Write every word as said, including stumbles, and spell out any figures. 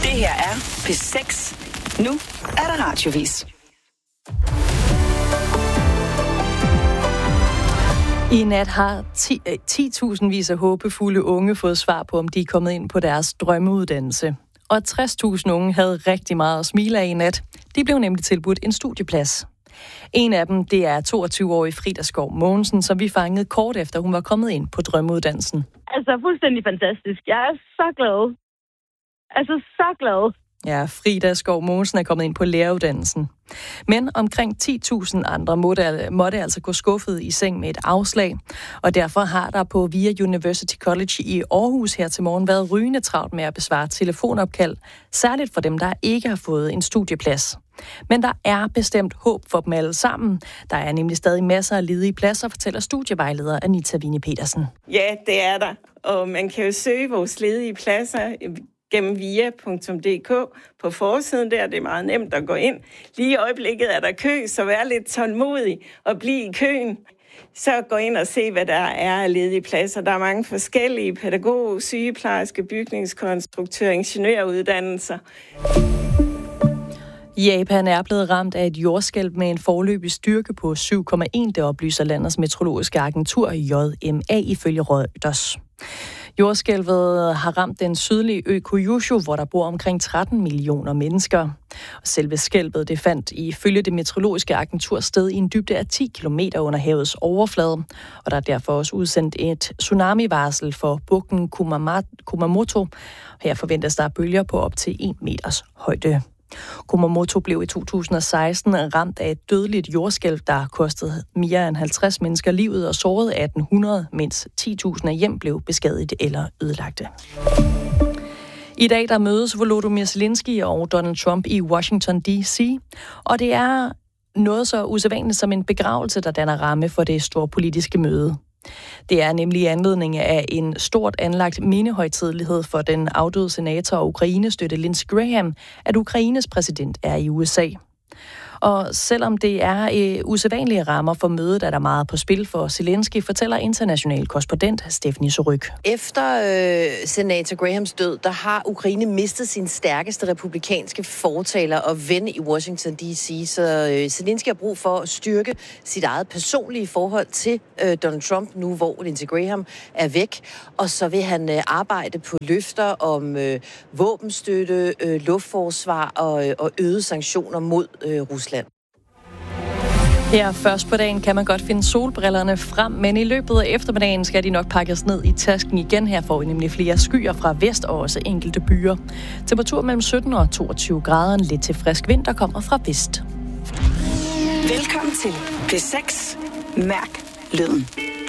Det her er P seks. Nu er der radiovis. I nat har ti tusind vis af håbefulde unge fået svar på, om de er kommet ind på deres drømmeuddannelse. Og tres tusind unge havde rigtig meget at smile af i nat. De blev nemlig tilbudt en studieplads. En af dem, det er toogtyve-årige Frida Skov Mogensen, som vi fangede kort efter, hun var kommet ind på drømmeuddannelsen. Altså, fuldstændig fantastisk. Jeg er så glad. Altså, så glad. Ja, Frida Skov Mogensen er kommet ind på læreruddannelsen. Men omkring ti tusind andre måtte, måtte altså gå skuffet i seng med et afslag. Og derfor har der på V I A University College i Aarhus her til morgen været rygende travlt med at besvare telefonopkald, særligt for dem, der ikke har fået en studieplads. Men der er bestemt håb for dem alle sammen. Der er nemlig stadig masser af ledige pladser, fortæller studievejleder Anita Wine Petersen. Ja, det er der. Og man kan jo søge vores ledige pladser gennem via punktum d k på forsiden der. Det er meget nemt at gå ind. Lige i øjeblikket er der kø, så vær lidt tålmodig og bliv i køen. Så gå ind og se, hvad der er af ledige pladser. Der er mange forskellige pædagog, sygeplejerske, bygningskonstruktør, ingeniøruddannelser. Japan er blevet ramt af et jordskælv med en foreløbig styrke på syv komma en, det oplyser landets meteorologiske agentur J M A ifølge Reuters. Jordskælvet har ramt den sydlige ø Kyushu, hvor der bor omkring tretten millioner mennesker. Og selve skælvet det fandt ifølge det meteorologiske agentur sted i en dybde af ti kilometer under havets overflade. Og der er derfor også udsendt et tsunami-varsel for bugten Kumamoto. Her forventes der bølger på op til en meters højde. Kumamoto blev i to tusind og seksten ramt af et dødeligt jordskælv, der kostede mere end halvtreds mennesker livet og sårede atten hundrede, mens ti tusind af hjem blev beskadiget eller ødelagte. I dag der mødes Volodymyr Zelensky og Donald Trump i Washington D C, og det er noget så usædvanligt som en begravelse, der danner ramme for det store politiske møde. Det er nemlig anledning af en stort anlagt mindehøjtidelighed for den afdøde senator og Ukraine-støtte Lindsey Graham, at Ukraines præsident er i U S A. Og selvom det er øh, usædvanlige rammer for mødet, er der meget på spil for Zelensky, fortæller international korrespondent Stephanie Suryk. Efter øh, senator Grahams død, der har Ukraine mistet sin stærkeste republikanske fortaler og ven i Washington D C, så øh, Zelensky har brug for at styrke sit eget personlige forhold til øh, Donald Trump, nu hvor Lindsey Graham er væk. Og så vil han øh, arbejde på løfter om øh, våbenstøtte, øh, luftforsvar og, øh, og øgede sanktioner mod øh, Rusland. Her først på dagen kan man godt finde solbrillerne frem, men i løbet af eftermiddagen skal de nok pakkes ned i tasken igen. Her får vi nemlig flere skyer fra vest og også enkelte byer. Temperatur mellem sytten og toogtyve grader, lidt til frisk vind, der kommer fra vest. Velkommen til P seks. Mærk lyden.